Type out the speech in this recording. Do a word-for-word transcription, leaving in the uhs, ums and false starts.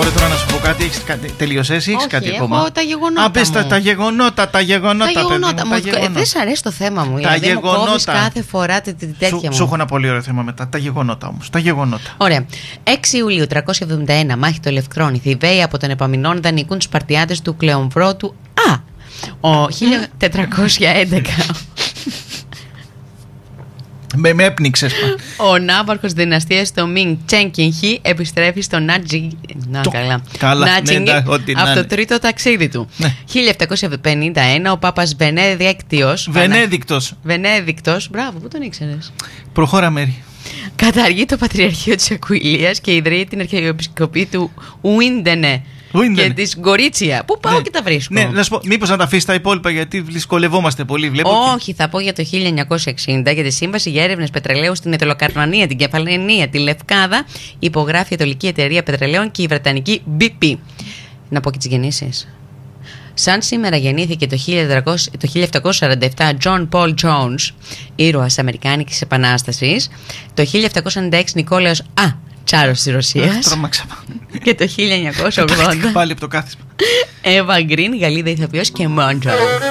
Μωρέ, τώρα να σου πω κάτι, έχεις κάτι, τελείωσε, εσύ έχεις κάτι ακόμα? Έχω τα γεγονότα. Α, πες τα, τα γεγονότα, τα γεγονότα, τα γεγονότα. παιδί μου, Μου, τα γεγονότα. δεν σ' αρέσει το θέμα μου, τα δηλαδή μου κόβεις γεγονότα. κάθε φορά τη, τη, τη τέτοια σου, μου. Σου έχω ένα πολύ ωραίο θέμα μετά. Τα γεγονότα όμως. Τα γεγονότα. Ωραία. έξι Ιουλίου τριακόσια εβδομήντα ένα, μάχη των Λευκρών. Οι Θηβαίοι από τον Επαμεινώντα νικούν τους Σπαρτιάτες του Κλεομβρότου. Α! Ο χίλια τετρακόσια έντεκα. Με, με έπνιξες. Ο ναύαρχος δυναστείας το Μινγκ Τσέγκινχι επιστρέφει στο Νάτζι... Να, το... καλά. καλά. Νάτσινγκ, ναι, ό,τι από να το είναι. τρίτο ταξίδι του. Ναι. χίλια επτακόσια πενήντα ένα ο Πάπας Βενέδικτιος. Βενέδικτος. Βενέδικτος. Μπράβο, πού τον ήξερες? Προχώρα, Μέρη. Καταργεί το Πατριαρχείο της Ακουιλίας και ιδρύει την Αρχιεπισκοπή του Ουίντενε και της Γκορίτσια. Πού πάω ναι. και τα βρίσκω. Ναι, να σου πω, μήπως να τα αφήσεις τα υπόλοιπα, γιατί δυσκολευόμαστε πολύ, βλέπω. Όχι, θα πω για το χίλια εννιακόσια εξήντα για τη Σύμβαση για Έρευνες Πετρελαίου στην Ιταλοκαρνανία, την Κεφαλαιανία, τη Λευκάδα. Υπογράφει η Ιταλική Εταιρεία Πετρελαίων και η Βρετανική μπι πι. Να πω και τις γεννήσεις. Σαν σήμερα γεννήθηκε το χίλια επτακόσια σαράντα επτά John Paul Jones, ήρωας Αμερικάνικης Επανάστασης. Το χίλια επτακόσια ενενήντα έξι Νικόλαος Α. Τσάρος της Ρωσίας. Και το χίλια εννιακόσια ογδόντα πάλι από το κάθισμα. Εύα Γκριν, Γαλλίδα ηθοποιός και μόντζο.